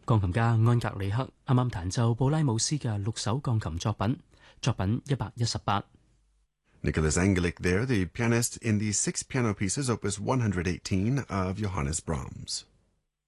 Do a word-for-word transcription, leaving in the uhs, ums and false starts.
鋼琴家安格里克啱啱彈奏布拉姆斯嘅六首鋼琴作品，作品一百一十八。 Nicholas Angelic there, the pianist in the six piano pieces, opus one hundred eighteen of Johannes Brahms.